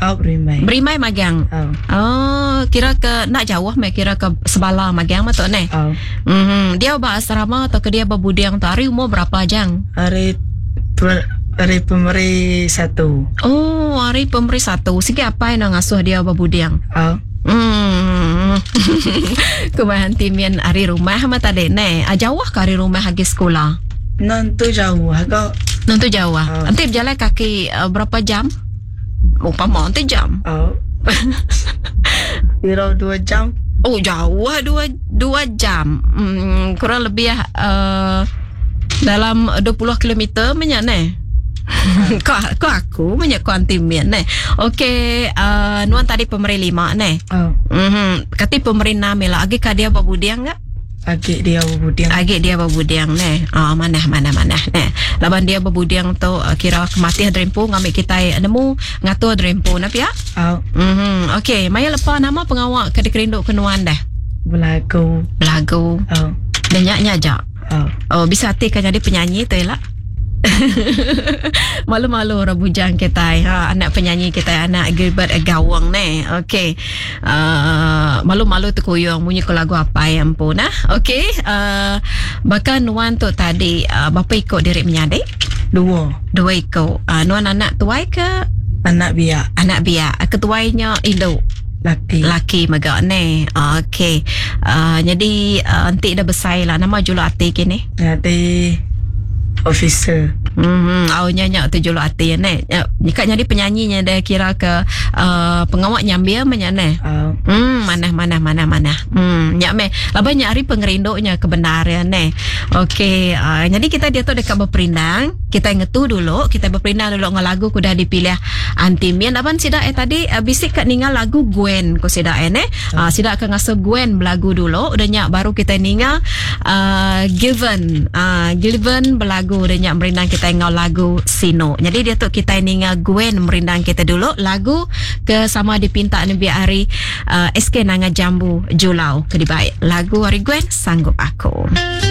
Berimai. Berimai magang. Kira ke nak jauh kira ke Sebala magang betul ne? Dia asrama atau ke dia berbudiang tu hari umur berapa jang? Hari pemberi 1. Oh, hari pemberi 1. Sige apa yang ngasuh dia berbudiang? Kebahan timian hari rumah mata dek ne. Jauh ke hari rumah lagi sekolah? Nanti jauh agak. Nanti jauh. Nanti berjalan kaki berapa jam? Umpama nanti jam. Kira 2 jam. Oh jauh 2 jam. Kurang lebih dalam 20 kilometer banyak ne. Kau aku banyak kuantimian ne. Okey, nuan tadi pemberi 5 ne. Kati pemberi 6 lah. Agi ka dia berbudiang enggak? Agak dia berbudiang ne. Mana ne. Laban dia berbudiang tu kira kematian drempu ngambil kita nemu ngatur drempu nap ya. Okey, maya lepas nama pengawak ke dikerinduk kenuan dah. Belagu. Nyanyi aja. Bisa hati kan jadi penyanyi tu lah. Malu-malu orang bujang kita anak penyanyi kita anak Gilbert Gawang ne. Okey. Malu-malu tu kuyung bunyi ke lagu apa yang pun okey. Bahkan nuan tu tadi bapa ikut diri menyadik? 2 ikut. Nuan anak tuai ke? Anak biak. Ketuainya Indo. Laki magak ne. Okey. Jadi nanti dah besar lah nama julu ati kini. Nanti officer. Nyanyi tu julu ati ne. Nikah jadi penyanyinya dah kira ke pengawak nyambil menyane. Mana. Nyak me. Laba nyari pengerinduknya kebenaran ne. Okey, jadi kita dia tu dekat berperindang. Kita ngetu dulu, kita berperindang dulu dengan lagu kuda dipilih Antimian. Aban sida tadi bisik kat ningal lagu Gwen ko sida ne. Sida akan ngasuh Gwen belagu dulu. Udah nyak baru kita ningal Given belagu udah nyak merindang kita ngau lagu Sino. Jadi dia tu kita ningal Gwen merindang kita dulu lagu ke sama dipinta Nabi hari SK Nanga Jambu Julau ke dibaik. Lagu hari Gwen Sanggup Aku.